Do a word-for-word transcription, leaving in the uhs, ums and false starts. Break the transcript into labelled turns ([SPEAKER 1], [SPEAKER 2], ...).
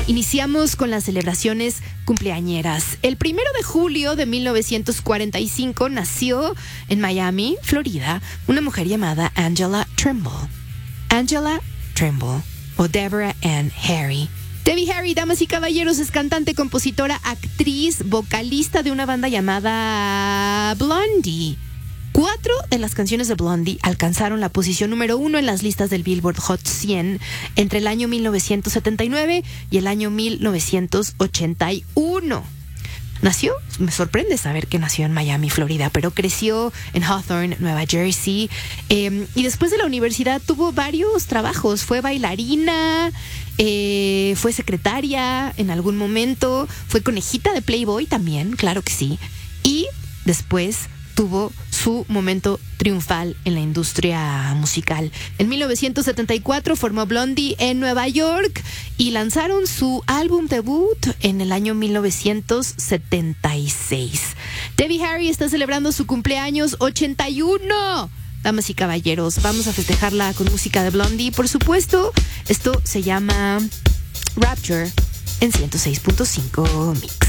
[SPEAKER 1] Iniciamos con las celebraciones cumpleañeras. El primero de julio de mil novecientos cuarenta y cinco nació en Miami, Florida, una mujer llamada Angela Trimble. Angela Trimble o Deborah Ann Harry. Debbie Harry, damas y caballeros, es cantante, compositora, actriz, vocalista de una banda llamada Blondie. Cuatro de las canciones de Blondie alcanzaron la posición número uno en las listas del Billboard Hot cien entre el año mil novecientos setenta y nueve y el año mil novecientos ochenta y uno. Nació, me sorprende saber que nació en Miami, Florida, pero creció en Hawthorne, Nueva Jersey, eh, y después de la universidad tuvo varios trabajos. Fue bailarina, eh, fue secretaria en algún momento, fue conejita de Playboy también, claro que sí, y después tuvo su momento triunfal en la industria musical. En mil novecientos setenta y cuatro formó Blondie en Nueva York y lanzaron su álbum debut en el año mil novecientos setenta y seis. Debbie Harry está celebrando su cumpleaños ochenta y uno. Damas y caballeros, vamos a festejarla con música de Blondie, por supuesto. Esto se llama Rapture en ciento seis punto cinco Mix.